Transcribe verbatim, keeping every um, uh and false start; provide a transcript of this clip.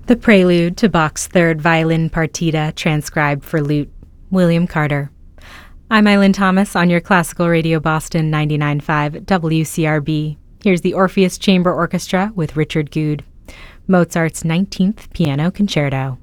The Prelude to Bach's Third Violin Partita, transcribed for lute, William Carter. I'm Eileen Thomas on your Classical Radio Boston ninety-nine point five W C R B. Here's the Orpheus Chamber Orchestra with Richard Good, Mozart's nineteenth Piano Concerto.